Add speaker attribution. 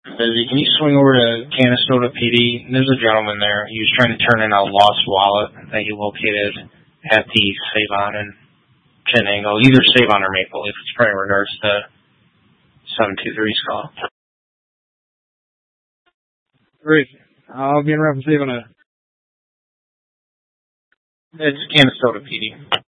Speaker 1: Busy. Can you swing over to Canastota PD? There's a gentleman there. He was trying to turn in a lost wallet that he located at the Save-On and Chenango. Either Save-On or Maple Leaf. It's probably in regards to 723's call.
Speaker 2: Great. I'll be in reference to Save-On.
Speaker 1: It's Canastota PD.